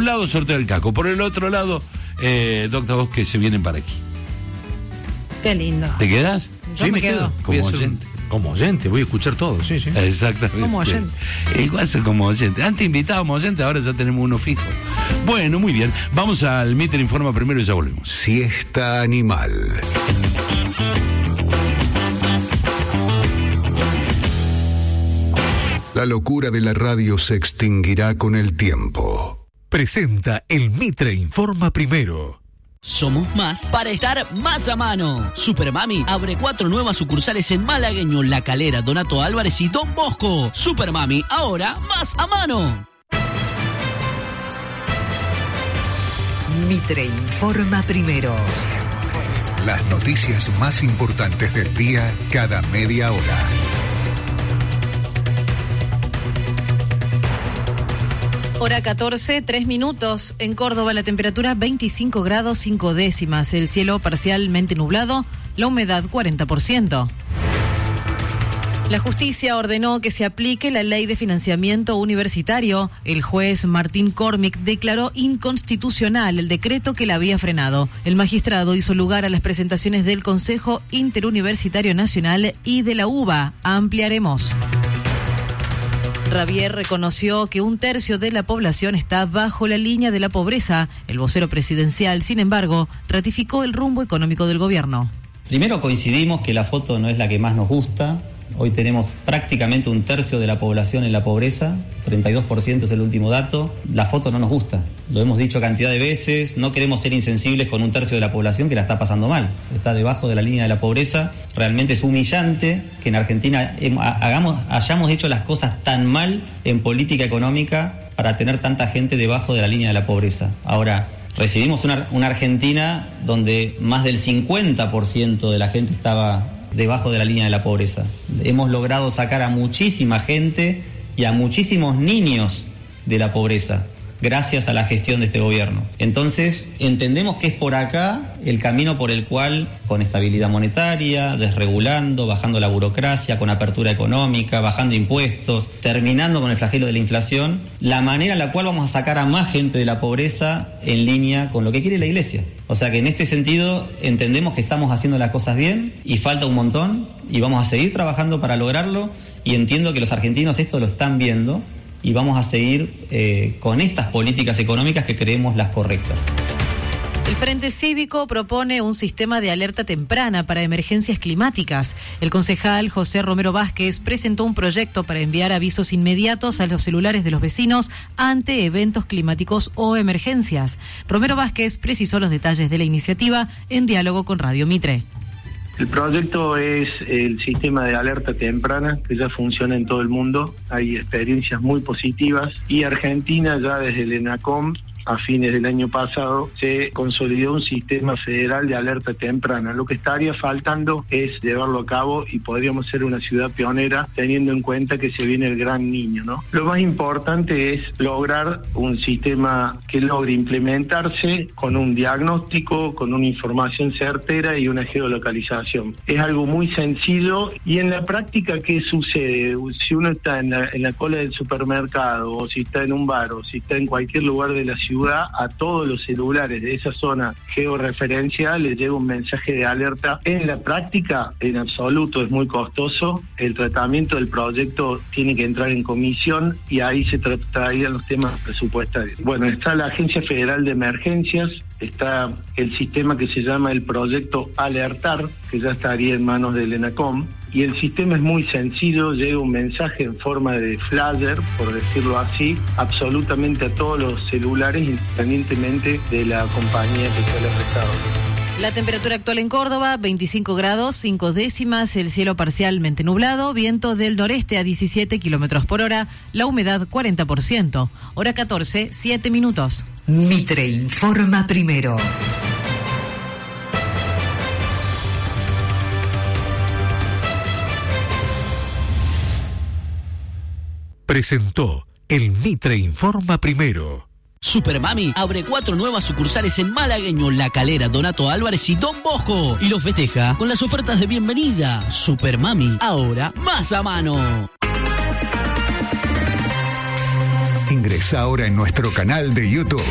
un lado, sorteo del casco. Por el otro lado, Doctor Voz, que se vienen para aquí. Qué lindo. ¿Te quedás? Yo me quedo. Como oyente. Como oyente, voy a escuchar todo, sí. Exactamente. Como oyente. Igual como oyente. Antes invitábamos oyente, ahora ya tenemos uno fijo. Bueno, muy bien. Vamos al Mitre Informa primero y ya volvemos. Siesta animal. La locura de la radio se extinguirá con el tiempo. Presenta el Mitre Informa primero. Somos más para estar más a mano. Supermami abre 4 nuevas sucursales en Malagueño, La Calera, Donato Álvarez y Don Bosco. Supermami, ahora más a mano. Mitre Informa primero. Las noticias más importantes del día cada media hora. Hora 14, 3 minutos. En Córdoba la temperatura 25 grados 5 décimas. El cielo parcialmente nublado, la humedad 40%. La justicia ordenó que se aplique la ley de financiamiento universitario. El juez Martín Cormick declaró inconstitucional el decreto que la había frenado. El magistrado hizo lugar a las presentaciones del Consejo Interuniversitario Nacional y de la UBA. Ampliaremos. Ravier reconoció que 1/3 de la población está bajo la línea de la pobreza. El vocero presidencial, sin embargo, ratificó el rumbo económico del gobierno. Primero coincidimos que la foto no es la que más nos gusta. Hoy tenemos prácticamente 1/3 de la población en la pobreza, 32% es el último dato. La foto no nos gusta, lo hemos dicho cantidad de veces, no queremos ser insensibles con 1/3 de la población que la está pasando mal, está debajo de la línea de la pobreza. Realmente es humillante que en Argentina hayamos hecho las cosas tan mal en política económica para tener tanta gente debajo de la línea de la pobreza. Ahora, recibimos una Argentina donde más del 50% de la gente estaba debajo de la línea de la pobreza. Hemos logrado sacar a muchísima gente y a muchísimos niños de la pobreza, gracias a la gestión de este gobierno. Entonces, entendemos que es por acá el camino por el cual, con estabilidad monetaria, desregulando, bajando la burocracia, con apertura económica, bajando impuestos, terminando con el flagelo de la inflación, la manera en la cual vamos a sacar a más gente de la pobreza en línea con lo que quiere la Iglesia. O sea que en este sentido entendemos que estamos haciendo las cosas bien y falta un montón y vamos a seguir trabajando para lograrlo, y entiendo que los argentinos esto lo están viendo y vamos a seguir con estas políticas económicas que creemos las correctas. El Frente Cívico propone un sistema de alerta temprana para emergencias climáticas. El concejal José Romero Vázquez presentó un proyecto para enviar avisos inmediatos a los celulares de los vecinos ante eventos climáticos o emergencias. Romero Vázquez precisó los detalles de la iniciativa en diálogo con Radio Mitre. El proyecto es el sistema de alerta temprana que ya funciona en todo el mundo. Hay experiencias muy positivas y Argentina ya desde el ENACOM a fines del año pasado se consolidó un sistema federal de alerta temprana. Lo que estaría faltando es llevarlo a cabo y podríamos ser una ciudad pionera teniendo en cuenta que se viene el Gran Niño, ¿no? Lo más importante es lograr un sistema que logre implementarse con un diagnóstico, con una información certera y una geolocalización. Es algo muy sencillo y en la práctica, ¿qué sucede? Si uno está en la cola del supermercado o si está en un bar o si está en cualquier lugar de la ciudad, a todos los celulares de esa zona georreferencial les llega un mensaje de alerta. En la práctica, en absoluto, es muy costoso. El tratamiento del proyecto tiene que entrar en comisión y ahí se tratarían los temas presupuestarios. Bueno, está la Agencia Federal de Emergencias, está el sistema que se llama el Proyecto Alertar, que ya estaría en manos del ENACOM, y el sistema es muy sencillo, llega un mensaje en forma de flyer, por decirlo así, absolutamente a todos los celulares, independientemente de la compañía que se haya prestado. La temperatura actual en Córdoba, 25 grados 5 décimas, el cielo parcialmente nublado, viento del noreste a 17 kilómetros por hora, la humedad 40%. Hora 14, 7 minutos. Mitre Informa primero. Presentó el Mitre Informa primero. Supermami abre 4 nuevas sucursales en Malagueño, La Calera, Donato Álvarez y Don Bosco. Y los festeja con las ofertas de bienvenida. Supermami, ahora más a mano. Ingresa ahora en nuestro canal de YouTube.